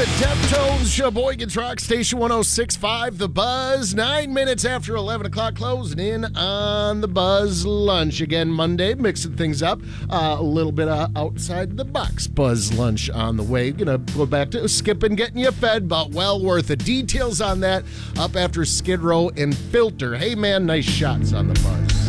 Deftones, Sheboygan's Rock Station 106.5, The Buzz. 9 minutes after 11 o'clock, closing in on the Buzz Lunch. Again, Monday, mixing things up. A little bit of outside the box Buzz Lunch on the way. Gonna go back to skipping, getting you fed, but well worth it. Details on that up after Skid Row and Filter. Hey, man, nice shots on the Buzz.